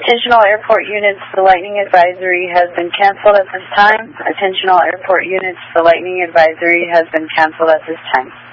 Attention all airport units, the lightning advisory has been canceled at this time. Attention all airport units, the lightning advisory has been canceled at this time.